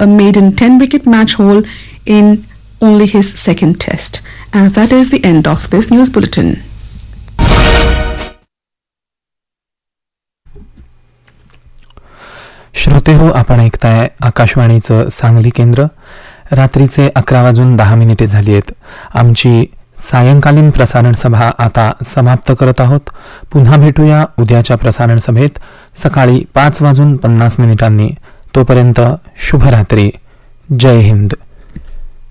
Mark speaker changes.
Speaker 1: a maiden 10-wicket match haul in only his second test. And that is the end of this news bulletin.
Speaker 2: श्रोते हो, आपण ऐकताय आकाशवाणीचं सांगली केंद्र. रात्रीचे 11:10 झाली आहेत. आमची सायंकालीन प्रसारण सभा आता समाप्त करत आहोत. पुन्हा भेटूया उद्याच्या प्रसारण सभेत सकाळी 5:50 तोपर्यंत शुभरात्री. जय हिंद.